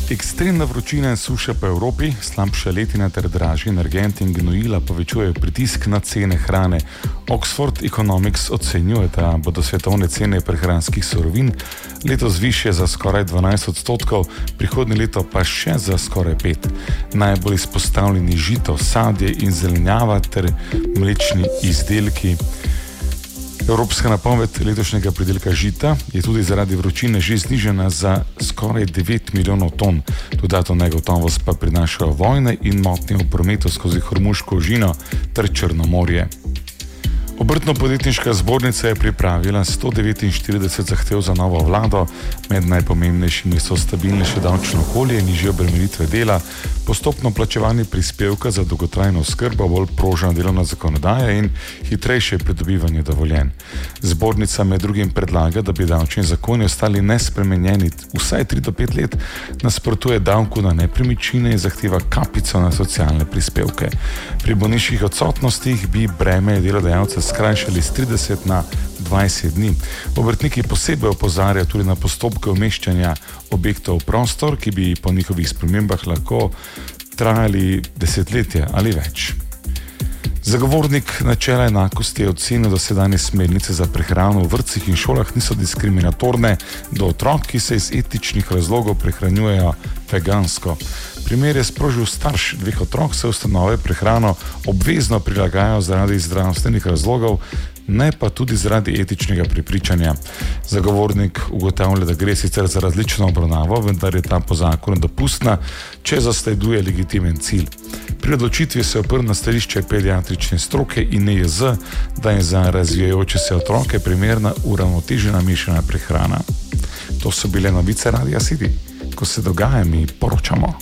Ekstremna vročina in suša po Evropi, slabša letina ter dražji energenti in gnojila povečujejo pritisk na cene hrane. Oxford Economics ocenjuje, da bodo svetovne cene prehranskih surovin letos višje za skoraj 12%, prihodnje leto pa še za skoraj 5%. Najbolj izpostavljeni žito, sadje in zelenjava ter mlečni izdelki. Evropska napoved letošnjega pridelka žita je tudi zaradi vročine že znižana za skoraj 9 milijonov ton. Dodatno negotovost pa prinašajo vojne in motnje v prometu skozi Hormuško ožino ter Črno morje. Obrtno-podjetniška zbornica je pripravila 149 zahtev za novo vlado. Med najpomembnejšimi so stabilnejše davčno okolje in nižje obremenitve dela, postopno plačevanje prispevka za dolgotrajno oskrbo, bolj prožna delovna zakonodaja in hitrejše pridobivanje dovoljenj. Zbornica med drugim predlaga, da bi davčni zakoni ostali nespremenjeni vsaj 3 do 5 let, nasprotuje davku na nepremičnine in zahteva kapico na socialne prispevke. Pri bolniških odsotnostih bi breme delodajalca skrajšali z 30 na 20 dni. Obrtniki posebej opozarjajo tudi na postopke umeščanja objektov v prostor, ki bi po njihovih spremembah lahko trajali desetletje ali več. Zagovornik načela enakosti je ocenil, da sedanje smernice za prehrano v vrtcih in šolah niso diskriminatorne do otrok, ki se iz etičnih razlogov prehranjujejo vegansko. Primer je sprožil starš 2 otrok, se ustanove prehrano obvezno prilagajajo zaradi zdravstvenih razlogov, ne pa tudi zaradi etičnega prepričanja. Zagovornik ugotavlja, da gre sicer za različno obravnavo, vendar je ta po zakonu dopustna, če zasleduje legitimen cilj. Pri odločitvi se oprl na stališče pediatrične stroke in NIJZ, da je za razvijajoče se otroke primerna uravnotežena mešana prehrana. To so bile novice Radia City. Ko se dogaja, mi poročamo.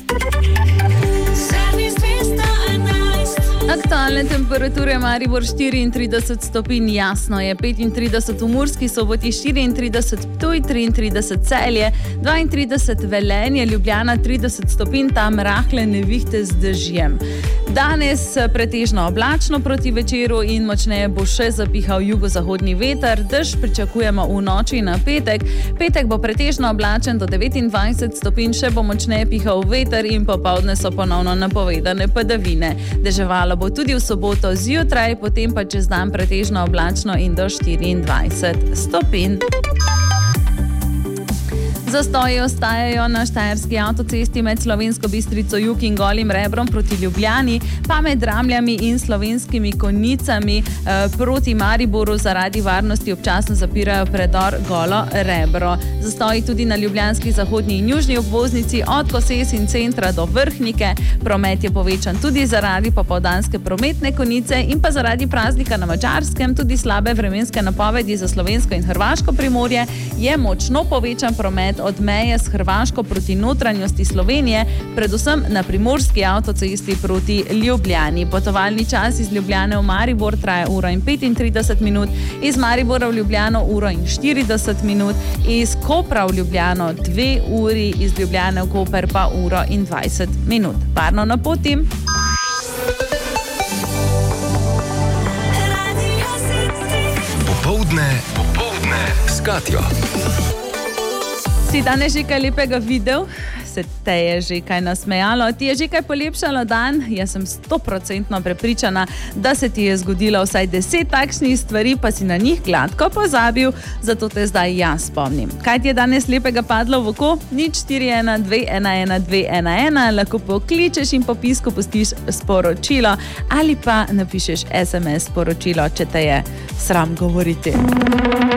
Aktualne temperature Maribor 34 stopinj, jasno je 35 v Murski Soboti, 34 Ptuj, 33 Celje, 32 Velenje, Ljubljana 30 stopinj, tam rahle nevihte z dežjem. Danes pretežno oblačno proti večeru in močneje bo še zapihal jugozahodni veter, dež pričakujemo v noči na petek. Petek bo pretežno oblačen do 29 stopinj, še bo močneje pihal veter in popoldne so ponovno napovedane padavine. Deževalo bo tudi v soboto zjutraj, potem pa čez dan pretežno oblačno in do 24 stopinj. Zastoji ostajajo na štajerski avtocesti med Slovensko Bistrico jug in Golim Rebrom proti Ljubljani, pa med Ramljami in Slovenskimi Konjicami proti Mariboru zaradi varnosti občasno zapirajo predor Golo Rebro. Zastoji tudi na ljubljanski zahodni in južni obvoznici od Koses in centra do Vrhnike. Promet je povečan tudi zaradi popoldanske prometne konice in pa zaradi praznika na Madžarskem, tudi slabe vremenske napovedi za slovensko in hrvaško primorje, je močno povečan promet od meje s Hrvaško proti notranjosti Slovenije, predvsem na primorski avtocesti proti Ljubljani. Potovalni čas iz Ljubljane v Maribor traja 1:35 minut, iz Maribora v Ljubljano 1:40 minut, iz Kopra v Ljubljano 2 uri, iz Ljubljane v Koper pa 1:20 minut. Varno na poti! Popoldne s Katjo. Si danes že kaj lepega videl? Se te je že kaj nasmejalo? Ti je že kaj polepšalo dan? Jaz sem 100% prepričana, da se ti je zgodilo vsaj 10 takšnih stvari, pa si na njih gladko pozabil, zato te zdaj jaz spomnim. Kaj ti je danes lepega padlo v oko? 041 211 211, lahko pokličeš in po pisku pustiš sporočilo ali pa napišeš SMS sporočilo, če te je sram govoriti.